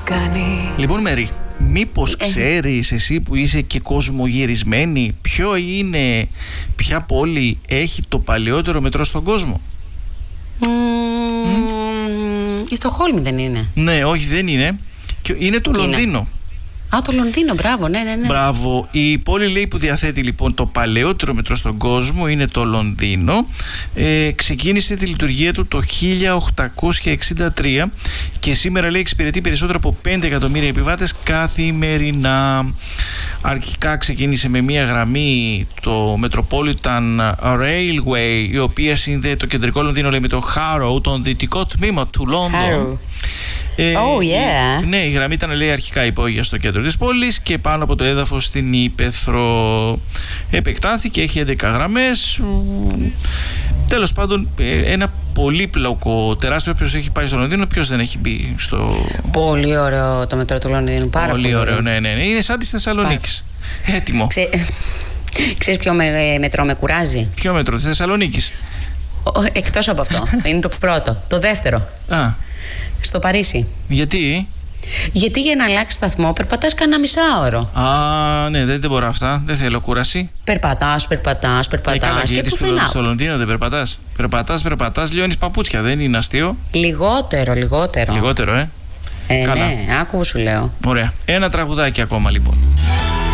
κάνει. Λοιπόν, Μέρη, μήπως ξέρεις εσύ που είσαι και κοσμογυρισμένη, ποια πόλη έχει το παλαιότερο μετρό στον κόσμο? Η Στοκχόλμη δεν είναι? Ναι, όχι, δεν είναι. Είναι το Λονδίνο. Το Λονδίνο, μπράβο, ναι. Μπράβο. Η πόλη, λέει, που διαθέτει λοιπόν το παλαιότερο μετρό στον κόσμο είναι το Λονδίνο. Ξεκίνησε τη λειτουργία του το 1863 και σήμερα, λέει, εξυπηρετεί περισσότερο από 5 εκατομμύρια επιβάτες καθημερινά. Αρχικά ξεκίνησε με μία γραμμή, το Metropolitan Railway, η οποία συνδέει το κεντρικό Λονδίνο, λέει, με το Harrow, τον δυτικό τμήμα του Λόνδον. Ναι, η γραμμή ήταν, λέει, αρχικά υπόγεια στο κέντρο της πόλης και πάνω από το έδαφος στην ύπαιθρο. Επεκτάθηκε, έχει 11 γραμμές. Τέλος πάντων, ένα πολύπλοκο, τεράστιο. Όποιος έχει πάει στο Λονδίνο, ποιος δεν έχει μπει στο... Πολύ ωραίο το μετρό του Λονδίνου, πάρα πολύ ωραίο. Ναι. Είναι σαν της Θεσσαλονίκης. Έτοιμο. Ξέρεις ποιο μετρό με κουράζει? Ποιο μετρό, της Θεσσαλονίκης? Εκτός από αυτό. Είναι το πρώτο. Το δεύτερο. Στο Παρίσι. Γιατί? Γιατί για να αλλάξει σταθμό περπατάς κανένα μισάωρο. Ναι, δεν μπορώ αυτά. Δεν θέλω κούραση. Περπατάς. Καλά, και γιατί στο Λονδίνο δεν περπατάς? Περπατάς, λιώνεις παπούτσια. Δεν είναι αστείο? Λιγότερο. Λιγότερο, Ναι, άκου που σου λέω. Ωραία. Ένα τραγουδάκι ακόμα, λοιπόν.